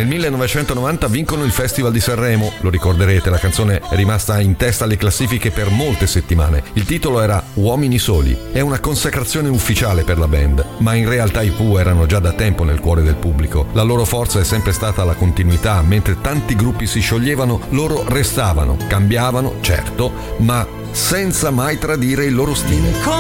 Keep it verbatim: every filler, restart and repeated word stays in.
Nel millenovecentonovanta vincono il Festival di Sanremo, lo ricorderete, la canzone è rimasta in testa alle classifiche per molte settimane. Il titolo era Uomini Soli, è una consacrazione ufficiale per la band, ma in realtà i Pooh erano già da tempo nel cuore del pubblico. La loro forza è sempre stata la continuità, mentre tanti gruppi si scioglievano, loro restavano, cambiavano, certo, ma senza mai tradire il loro stile.